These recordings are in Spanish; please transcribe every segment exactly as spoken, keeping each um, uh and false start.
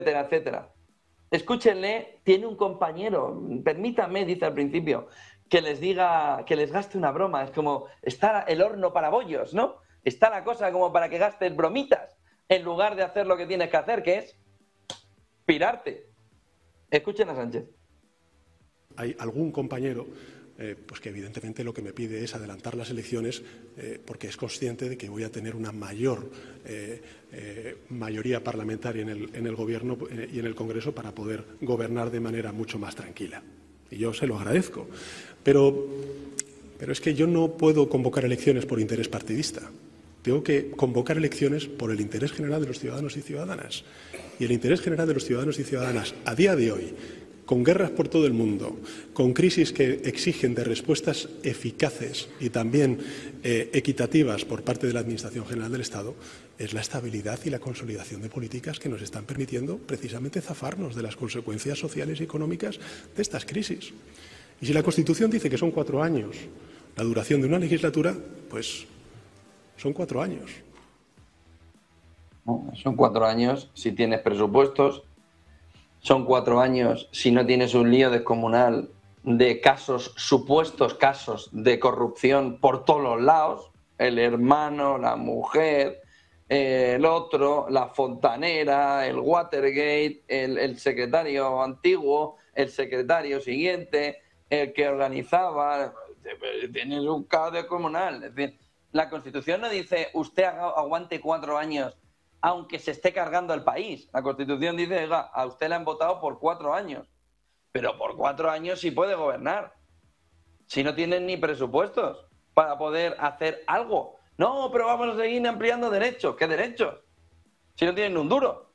etcétera, etcétera. Escúchenle, tiene un compañero, permítanme, dice al principio, que les diga, que les gaste una broma. Es como, está el horno para bollos, ¿no? Está la cosa como para que gastes bromitas, en lugar de hacer lo que tienes que hacer, que es pirarte. Escuchen a Sánchez. Hay algún compañero eh, pues que evidentemente lo que me pide es adelantar las elecciones eh, porque es consciente de que voy a tener una mayor eh, eh, mayoría parlamentaria en el, en el Gobierno eh, y en el Congreso para poder gobernar de manera mucho más tranquila. Y yo se lo agradezco. Pero, pero es que yo no puedo convocar elecciones por interés partidista. Tengo que convocar elecciones por el interés general de los ciudadanos y ciudadanas. Y el interés general de los ciudadanos y ciudadanas a día de hoy, con guerras por todo el mundo, con crisis que exigen de respuestas eficaces y también eh, equitativas por parte de la Administración General del Estado, es la estabilidad y la consolidación de políticas que nos están permitiendo precisamente zafarnos de las consecuencias sociales y económicas de estas crisis. Y si la Constitución dice que son cuatro años la duración de una legislatura, pues son cuatro años. Son cuatro años si tienes presupuestos. Son cuatro años si no tienes un lío descomunal de casos, supuestos casos de corrupción por todos los lados. El hermano, la mujer, el otro, la fontanera, el Watergate, el, el secretario antiguo, el secretario siguiente, el que organizaba. Tienes un caos descomunal. Es decir, la Constitución no dice usted aguante cuatro años aunque se esté cargando el país. La Constitución dice, oiga, a usted le han votado por cuatro años. Pero por cuatro años sí puede gobernar. Si no tienen ni presupuestos para poder hacer algo. No, pero vamos a seguir ampliando derechos. ¿Qué derechos? Si no tienen un duro.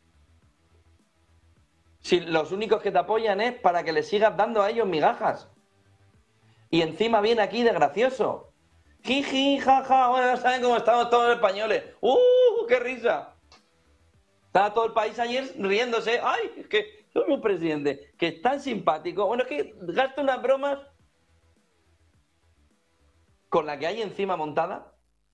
Si los únicos que te apoyan es para que les sigas dando a ellos migajas. Y encima viene aquí de gracioso. Jiji, jaja, bueno, ¿saben cómo estamos todos los españoles? ¡Uh, qué risa! Estaba todo el país ayer riéndose. ¡Ay, es que soy un presidente que es tan simpático! Bueno, es que gasta unas bromas con la que hay encima montada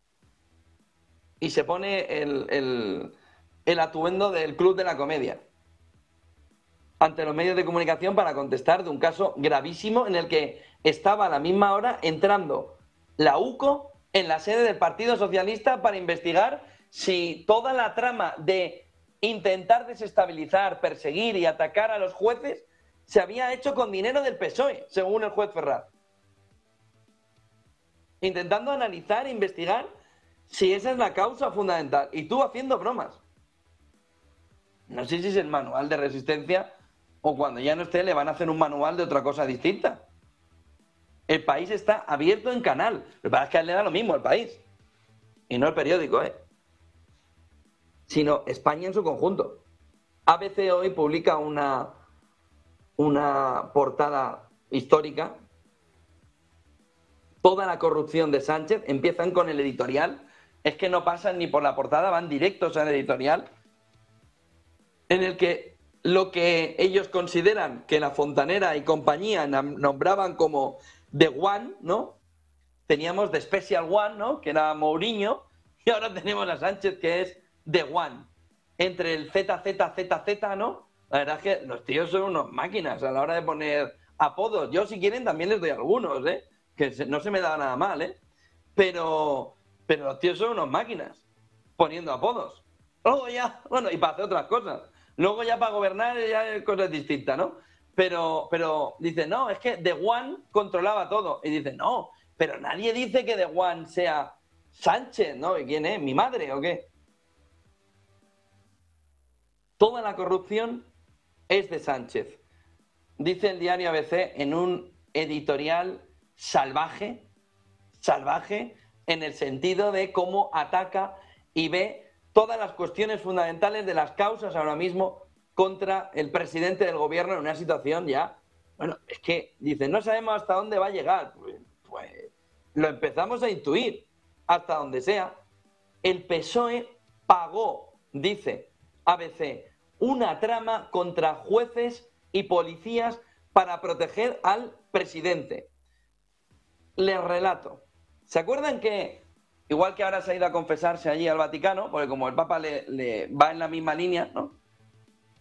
y se pone el, el, el atuendo del Club de la Comedia ante los medios de comunicación para contestar de un caso gravísimo en el que estaba a la misma hora entrando la U C O en la sede del Partido Socialista para investigar si toda la trama de intentar desestabilizar, perseguir y atacar a los jueces se había hecho con dinero del P S O E, según el juez Ferraz. Intentando analizar e investigar si esa es la causa fundamental. Y tú haciendo bromas. No sé si es el manual de resistencia o cuando ya no esté le van a hacer un manual de otra cosa distinta. El país está abierto en canal. Lo que pasa es que a él le da lo mismo al país. Y no el periódico, ¿eh? Sino España en su conjunto. A B C hoy publica una, una portada histórica. Toda la corrupción de Sánchez, empiezan con el editorial, es que no pasan ni por la portada, van directos al editorial, en el que lo que ellos consideran que la Fontanera y compañía nombraban como The One, ¿no? Teníamos The Special One, ¿no? Que era Mourinho, y ahora tenemos a Sánchez, que es The One. Entre el Z, Z, Z, Z, ¿no? La verdad es que los tíos son unos máquinas a la hora de poner apodos. Yo, si quieren, también les doy algunos, ¿eh? Que no se me da nada mal, ¿eh? Pero, pero los tíos son unos máquinas poniendo apodos. Luego ya, bueno, y para hacer otras cosas. Luego ya para gobernar ya es cosa distinta, ¿no? Pero, pero dice, no, es que The One controlaba todo. Y dice, no, pero nadie dice que The One sea Sánchez, ¿no? ¿Y quién es? ¿Mi madre o qué? Toda la corrupción es de Sánchez. Dice el diario A B C en un editorial salvaje, salvaje, en el sentido de cómo ataca y ve todas las cuestiones fundamentales de las causas ahora mismo contra el presidente del gobierno en una situación ya, bueno, es que dice, no sabemos hasta dónde va a llegar. Pues, pues lo empezamos a intuir, hasta donde sea. El P S O E pagó, dice A B C, una trama contra jueces y policías para proteger al presidente. Les relato. ¿Se acuerdan que, igual que ahora se ha ido a confesarse allí al Vaticano, porque como el Papa le, le va en la misma línea, ¿no?